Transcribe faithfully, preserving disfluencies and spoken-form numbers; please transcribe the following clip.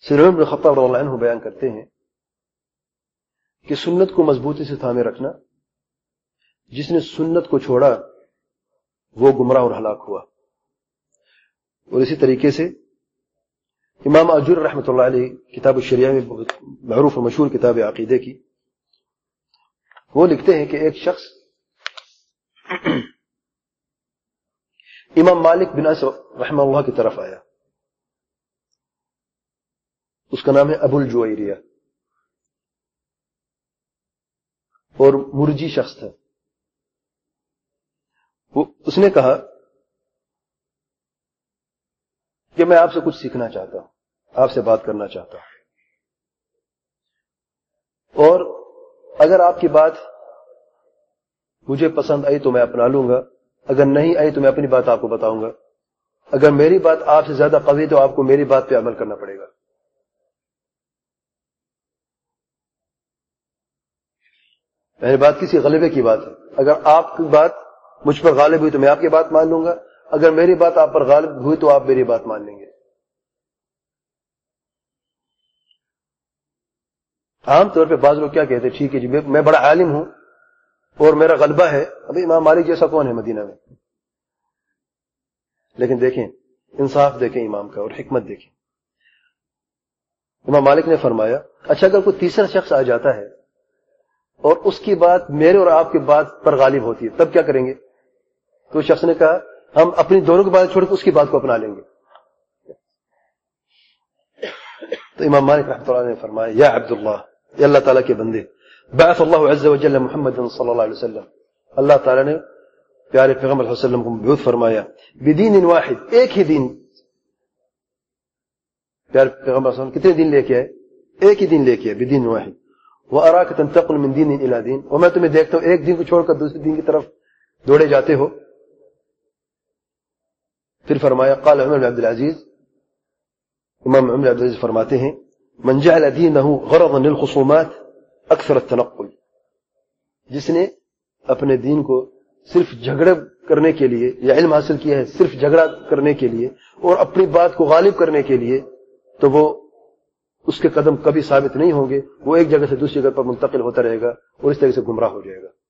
سیدنا عمر بن خطاب رضی اللہ عنہ بیان کرتے ہیں کہ سنت کو مضبوطی سے تھامے رکھنا، جس نے سنت کو چھوڑا وہ گمراہ اور ہلاک ہوا۔ اور اسی طریقے سے امام اجر رحمۃ اللہ علیہ کتاب الشریعہ میں بہت معروف و مشہور کتاب عقیدے کی، وہ لکھتے ہیں کہ ایک شخص امام مالک بن انس رحمہ اللہ کی طرف آیا، اس کا نام ہے ابو الجویریہ، اور مرجی شخص تھا۔ وہ اس نے کہا کہ میں آپ سے کچھ سیکھنا چاہتا ہوں، آپ سے بات کرنا چاہتا ہوں، اور اگر آپ کی بات مجھے پسند آئی تو میں اپنا لوں گا، اگر نہیں آئی تو میں اپنی بات آپ کو بتاؤں گا، اگر میری بات آپ سے زیادہ قوی تو آپ کو میری بات پہ عمل کرنا پڑے گا۔ میری بات کسی غلبے کی بات ہے، اگر آپ کی بات مجھ پر غالب ہوئی تو میں آپ کی بات مان لوں گا، اگر میری بات آپ پر غالب ہوئی تو آپ میری بات مان لیں گے۔ عام طور پہ بعض لوگ کیا کہتے ہیں، ٹھیک ہے جی میں بڑا عالم ہوں اور میرا غلبہ ہے، ابھی امام مالک جیسا کون ہے مدینہ میں؟ لیکن دیکھیں انصاف دیکھیں امام کا اور حکمت دیکھیں۔ امام مالک نے فرمایا اچھا اگر کوئی تیسرا شخص آ جاتا ہے اور اس کی بات میرے اور آپ کی بات پر غالب ہوتی ہے تب کیا کریں گے؟ تو اس شخص نے کہا ہم اپنی دونوں کی بات چھوڑ کے اس کی بات کو اپنا لیں گے۔ تو امام مالک رحمۃ اللہ نے فرمایا یا عبداللہ، یا اللہ تعالیٰ کے بندے، بعث اللہ عز وجل محمد صلی اللہ علیہ وسلم، اللہ تعالیٰ نے پیارے پیغمبر صلی اللہ علیہ وسلم کو مبعوث فرمایا بدین واحد، ایک ہی دین۔ پیارے پیغمبر صلی اللہ علیہ وسلم کتنے دین لے کے آئے؟ ایک ہی دین لے کے آئے، بدین واحد۔ وَأَرَاكَ تَنْتَقِلُ مِنْ دِينٍ إِلَى دِينٍ، اور میں تمہیں دیکھتا ہوں ایک دین کو چھوڑ کر دوسرے دین کی طرف دوڑے جاتے ہو۔ پھر فرمایا قال عمر بن عبد العزیز، امام عمر بن عبد العزیز فرماتے ہیں من جعل دینه غرضا للخصومات اکثر التنقل، جس نے اپنے دین کو صرف جھگڑے کرنے کے لیے یا علم حاصل کیا ہے صرف جھگڑا کرنے کے لیے اور اپنی بات کو غالب کرنے کے لیے، تو وہ اس کے قدم کبھی ثابت نہیں ہوں گے، وہ ایک جگہ سے دوسری جگہ پر منتقل ہوتا رہے گا اور اس طرح سے گمراہ ہو جائے گا۔